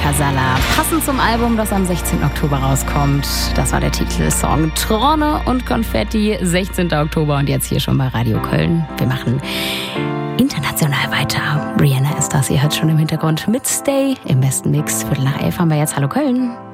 Casalla. Passend zum Album, das am 16. Oktober rauskommt. Das war der Titelsong Trone und Konfetti, 16. Oktober und jetzt hier schon bei Radio Köln. Wir machen international weiter. Rihanna ist das, ihr hört schon im Hintergrund mit Stay im besten Mix. 11:15 haben wir jetzt. Hallo Köln.